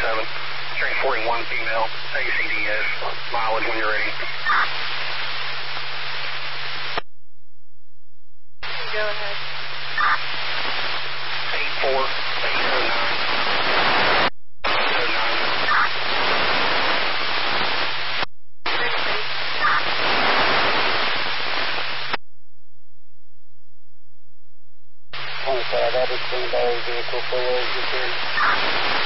7, transporting one female, ACDS, mileage when you're ready. Go ahead. 84809. 25, that is clean by vehicle 4